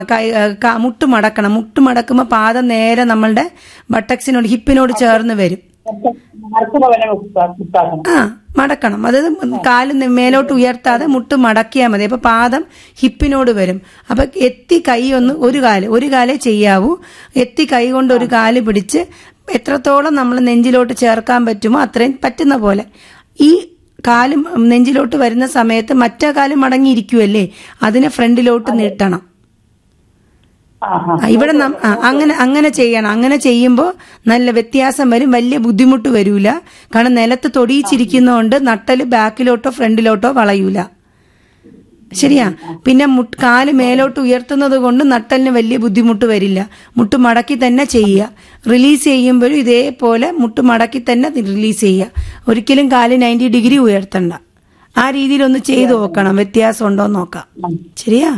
മുട്ട് മടക്കണം. മുട്ട് മടക്കുമ്പോൾ പാദം നേരെ നമ്മളുടെ ബട്ടക്സിനോട് ഹിപ്പിനോട് ചേർന്ന് വരും. മടക്കണം. അതായത് കാല് മേലോട്ട് ഉയർത്താതെ മുട്ട് മടക്കിയാൽ മതി. അപ്പൊ പാദം ഹിപ്പിനോട് വരും. അപ്പൊ എത്തി കൈ ഒന്ന് ഒരു കാലേ ചെയ്യാവൂ. എത്തി കൈ കൊണ്ട് ഒരു കാല് പിടിച്ച് എത്രത്തോളം നമ്മൾ നെഞ്ചിലോട്ട് ചേർക്കാൻ പറ്റുമോ അത്രയും പറ്റുന്ന പോലെ ഈ കാലും നെഞ്ചിലോട്ട് വരുന്ന സമയത്ത് മറ്റേ കാലും മടങ്ങിയിരിക്കുമല്ലേ, അതിനെ ഫ്രണ്ടിലോട്ട് നീട്ടണം. ഇവിടെ അങ്ങനെ ചെയ്യണം. അങ്ങനെ ചെയ്യുമ്പോൾ നല്ല വ്യത്യാസം വരും, വലിയ ബുദ്ധിമുട്ട് വരൂല. കാരണം നിലത്ത് തൊടിയിച്ചിരിക്കുന്നതുകൊണ്ട് നട്ടല് ബാക്കിലോട്ടോ ഫ്രണ്ടിലോട്ടോ വളയൂല. ശരിയാ. പിന്നെ കാല് മേലോട്ട് ഉയർത്തുന്നത് കൊണ്ട് നട്ടലിന് വലിയ ബുദ്ധിമുട്ട് വരില്ല. മുട്ട് മടക്കി തന്നെ ചെയ്യുക. റിലീസ് ചെയ്യുമ്പോഴും ഇതേപോലെ മുട്ട് മടക്കി തന്നെ റിലീസ് ചെയ്യുക. ഒരിക്കലും കാല് 90 ഡിഗ്രി ഉയർത്തണ്ട. ആ രീതിയിൽ ഒന്ന് ചെയ്തു നോക്കണം, വ്യത്യാസം ഉണ്ടോ നോക്കാം. ശരിയാ.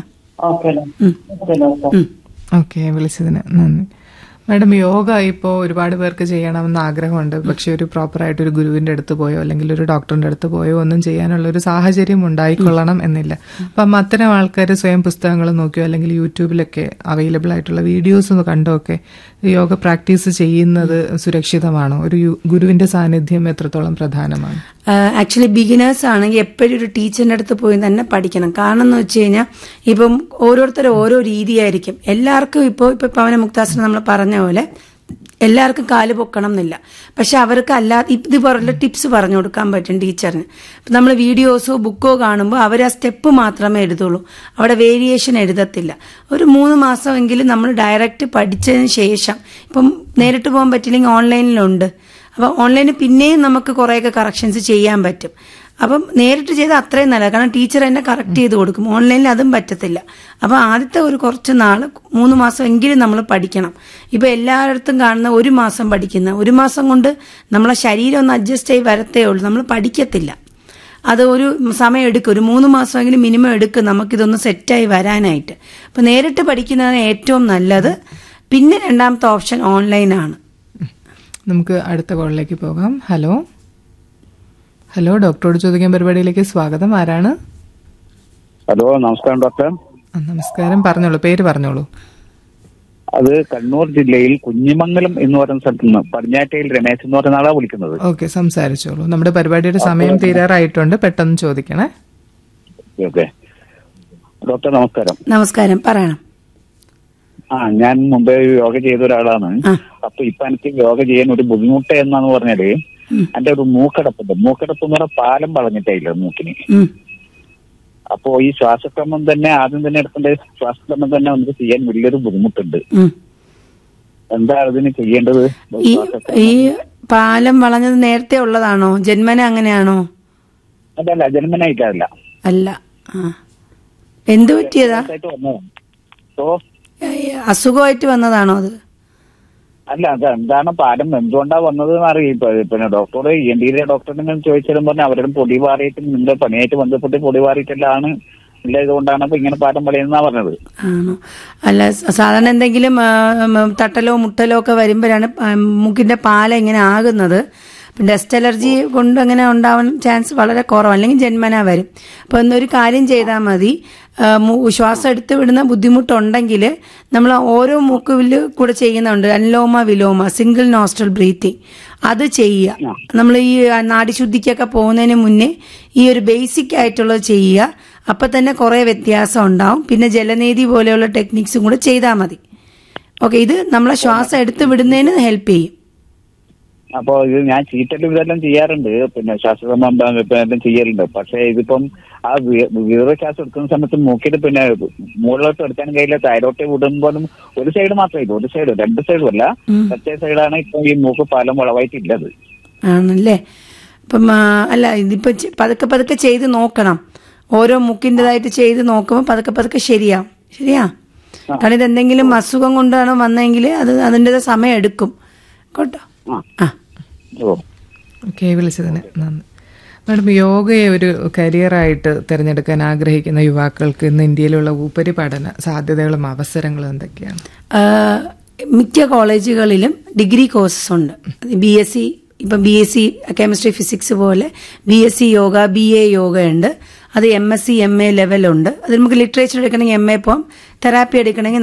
ഓക്കെ, വിളിച്ചതിന് നന്ദി. മാഡം, യോഗ ഇപ്പോൾ ഒരുപാട് പേർക്ക് ചെയ്യണമെന്ന് ആഗ്രഹമുണ്ട്. പക്ഷെ ഒരു പ്രോപ്പറായിട്ട് ഒരു ഗുരുവിന്റെ അടുത്ത് പോയോ അല്ലെങ്കിൽ ഒരു ഡോക്ടറിന്റെ അടുത്ത് പോയോ ഒന്നും ചെയ്യാനുള്ള ഒരു സാഹചര്യം ഉണ്ടായിക്കൊള്ളണം എന്നില്ല. അപ്പം അത്തരം ആൾക്കാർ സ്വയം പുസ്തകങ്ങൾ നോക്കിയോ അല്ലെങ്കിൽ യൂട്യൂബിലൊക്കെ അവൈലബിൾ ആയിട്ടുള്ള വീഡിയോസ് കണ്ടോ ഒക്കെ യോഗ പ്രാക്ടീസ് ചെയ്യുന്നത് സുരക്ഷിതമാണോ? ഒരു ഗുരുവിന്റെ സാന്നിധ്യം എത്രത്തോളം പ്രധാനമാണ്? ആക്ച്വലി ബിഗിനേഴ്സ് ആണെങ്കിൽ എപ്പോഴും ഒരു ടീച്ചറിന്റെ അടുത്ത് പോയി തന്നെ പഠിക്കണം. കാരണം എന്ന് വെച്ച് കഴിഞ്ഞാൽ ഇപ്പം ഓരോരുത്തരും ഓരോ രീതിയായിരിക്കും. എല്ലാവർക്കും ഇപ്പൊ പവന മുക്താസനം നമ്മൾ പറഞ്ഞ പോലെ എല്ലാവർക്കും കാല് പൊക്കണം എന്നില്ല. പക്ഷെ അവർക്ക് അല്ലാതെ ഇതുപോലുള്ള ടിപ്സ് പറഞ്ഞു കൊടുക്കാൻ പറ്റും ടീച്ചറിന്. ഇപ്പം നമ്മൾ വീഡിയോസോ ബുക്കോ കാണുമ്പോൾ അവർ ആ സ്റ്റെപ്പ് മാത്രമേ എഴുതുള്ളൂ, അവിടെ വേരിയേഷൻ എഴുതത്തില്ല. ഒരു 3 മാസമെങ്കിലും നമ്മൾ ഡയറക്റ്റ് പഠിച്ചതിന് ശേഷം, ഇപ്പം നേരിട്ട് പോകാൻ പറ്റില്ലെങ്കിൽ ഓൺലൈനിലുണ്ട്. അപ്പം ഓൺലൈനിൽ പിന്നെയും നമുക്ക് കുറേയൊക്കെ കറക്ഷൻസ് ചെയ്യാൻ പറ്റും. അപ്പം നേരിട്ട് ചെയ്താൽ അത്രയും നല്ലത്. കാരണം ടീച്ചർ എന്നെ കറക്റ്റ് ചെയ്ത് കൊടുക്കും. ഓൺലൈനിൽ അതും പറ്റത്തില്ല. അപ്പം ആദ്യത്തെ ഒരു കുറച്ച് നാൾ 3 മാസം എങ്കിലും നമ്മൾ പഠിക്കണം. ഇപ്പം എല്ലായിടത്തും കാണുന്ന 1 മാസം പഠിക്കുന്ന 1 മാസം കൊണ്ട് നമ്മളെ ശരീരം ഒന്ന് അഡ്ജസ്റ്റ് ആയി വരത്തേ ഉള്ളൂ. നമ്മൾ പഠിക്കത്തില്ല. അത് ഒരു സമയം എടുക്കും. ഒരു 3 മാസമെങ്കിലും മിനിമം എടുക്കും നമുക്കിതൊന്ന് സെറ്റായി വരാനായിട്ട്. അപ്പം നേരിട്ട് പഠിക്കുന്നതാണ് ഏറ്റവും നല്ലത്. പിന്നെ രണ്ടാമത്തെ ഓപ്ഷൻ ഓൺലൈനാണ്. നമുക്ക് അടുത്ത കോളിലേക്ക് പോകാം. ഹലോ, ഡോക്ടറോട് ചോദിക്കാൻ പരിപാടിയിലേക്ക് സ്വാഗതം. ആരാണ്? ഹലോ, നമസ്കാരം ഡോക്ടർ. നമസ്കാരം, പറഞ്ഞോളൂ, പേര് പറഞ്ഞോളൂ. അത് കണ്ണൂർ ജില്ലയിൽ കുഞ്ഞിമംഗലം എന്ന് പറയുന്ന സ്ഥലത്ത് നിന്ന് പടിഞ്ഞാറ്റയിൽ രമേശ് എന്ന് പറയുന്ന ആളാണ് വിളിക്കുന്നത്. ഓക്കെ, സംസാരിച്ചോളൂ. നമ്മുടെ പരിപാടിയുടെ സമയം തീരാറായിട്ടുണ്ട്, പെട്ടെന്ന് ചോദിക്കണേ. ഓക്കെ ഡോക്ടർ, നമസ്കാരം. നമസ്കാരം, പറയണം. ഞാൻ മുമ്പേ യോഗ ചെയ്ത ഒരാളാണ്. അപ്പൊ ഇപ്പൊ എനിക്ക് യോഗ ചെയ്യാൻ ഒരു ബുദ്ധിമുട്ട് എന്നാന്ന് പറഞ്ഞാല് എന്റെ ഒരു മൂക്കടപ്പ് എന്ന് പറഞ്ഞാൽ പാലം വളഞ്ഞിട്ടില്ല മൂക്കിന്. അപ്പോ ഈ ശ്വാസക്രമം തന്നെ ആദ്യം തന്നെ എടുക്കേണ്ട ശ്വാസക്രമം തന്നെ നമുക്ക് ചെയ്യാൻ വലിയൊരു ബുദ്ധിമുട്ടുണ്ട്. എന്താ അതിന് ചെയ്യേണ്ടത്? ഈ പാലം വളഞ്ഞത് നേരത്തെ ഉള്ളതാണോ? ജന്മന അങ്ങനെയാണോ? അതല്ല, ജന്മനായിട്ടല്ല. അല്ല. എന്ത് പറ്റിയതാ? അസുഖമായിട്ട് വന്നതാണോ അത്? അല്ല, അത് എന്താണ് പാലം എന്തുകൊണ്ടാ വന്നത് അറിയാം. പിന്നെ ഡോക്ടർ ENT ഡോക്ടറിനെ ചോദിച്ചാലും പറഞ്ഞാൽ അവരുടെ പൊടി പാറിയിട്ട് നിങ്ങളുടെ പണിയായിട്ട് ബന്ധപ്പെട്ട് പൊടി പാറിയിട്ടെല്ലാം ഇല്ല, ഇതുകൊണ്ടാണ് ഇപ്പൊ ഇങ്ങനെ പാലം വളയുന്നാ പറഞ്ഞത്. ആണോ? അല്ല, സാധാരണ എന്തെങ്കിലും തട്ടലോ മുട്ടലോ ഒക്കെ വരുമ്പോഴാണ് മൂക്കിന്റെ പാലം ഇങ്ങനെ ആകുന്നത്. ഡസ്റ്റ് അലർജി കൊണ്ട് അങ്ങനെ ഉണ്ടാവാൻ ചാൻസ് വളരെ കുറവാണ്, അല്ലെങ്കിൽ ജന്മന വരും. അപ്പോൾ എന്നൊരു കാര്യം ചെയ്താൽ മതി. ശ്വാസം എടുത്ത് വിടുന്ന ബുദ്ധിമുട്ടുണ്ടെങ്കിൽ നമ്മൾ ഓരോ മൂക്കുവില് കൂടെ ചെയ്യുന്നുണ്ട്, അനുലോമ വിലോമ, സിംഗിൾ നോസ്ട്രൽ ബ്രീത്തിങ്. അത് ചെയ്യുക. നമ്മൾ ഈ നാഡിശുദ്ധിക്കൊക്കെ പോകുന്നതിന് മുന്നേ ഈ ഒരു ബേസിക് ആയിട്ടുള്ളത് ചെയ്യുക. അപ്പം തന്നെ കുറേ വ്യത്യാസം ഉണ്ടാവും. പിന്നെ ജലനീതി പോലെയുള്ള ടെക്നിക്സും കൂടെ ചെയ്താൽ മതി. ഓക്കെ, ഇത് നമ്മളെ ശ്വാസം എടുത്ത് വിടുന്നതിന് ഹെൽപ്പ് ചെയ്യും. അപ്പൊ ഇത് ഞാൻ ചീറ്റലും ഇതെല്ലാം ചെയ്യാറുണ്ട്, പിന്നെ ശ്വാസക്രമം എല്ലാം ചെയ്യലുണ്ട്. പക്ഷെ ഇതിപ്പം ആ ശ്വാസം എടുക്കുന്ന സമയത്ത് മൂക്കിൽ പിന്നെ മുകളിലോട്ട് എടുക്കാനും കഴിയില്ല. താഴോട്ട് വിടുമ്പോഴും ഒരു സൈഡ് മാത്രമേ ഇല്ല, ഒരു സൈഡ്, 2 സൈഡും അല്ല, മറ്റേ സൈഡാണ് ഇപ്പൊ ഈ മൂക്ക് പാലം വളവായിട്ടില്ലത്. ആണല്ലേ? അപ്പം അല്ല, ഇതിപ്പോ പതുക്കെ പതുക്കെ ചെയ്ത് നോക്കണം. ഓരോ മുക്കിൻ്റെതായിട്ട് ചെയ്ത് നോക്കുമ്പോൾ പതുക്കെ പതുക്കെ ശരിയാ. കാരണം ഇതെന്തെങ്കിലും അസുഖം കൊണ്ടാണ് വന്നെങ്കിൽ അത് അതിൻ്റെതായ സമയം എടുക്കും കേട്ടോ. ഓക്കെ, വിളിച്ചതിന് നന്ദി. മാഡം, യോഗയെ ഒരു കരിയറായിട്ട് തിരഞ്ഞെടുക്കാൻ ആഗ്രഹിക്കുന്ന യുവാക്കൾക്ക് ഇന്ന് ഇന്ത്യയിലുള്ള ഉപരിപഠന സാധ്യതകളും അവസരങ്ങളും എന്തൊക്കെയാണ്? മിക്ക കോളേജുകളിലും ഡിഗ്രി കോഴ്സസ് ഉണ്ട്. BSc, ഇപ്പം BSc കെമിസ്ട്രി ഫിസിക്സ് പോലെ BSc യോഗ, BA യോഗ ഉണ്ട്. അത് MSc MA ലെവലുണ്ട്. അത് നമുക്ക് ലിറ്ററേച്ചർ എടുക്കണമെങ്കിൽ MA പോകാം, തെറാപ്പി എടുക്കണമെങ്കിൽ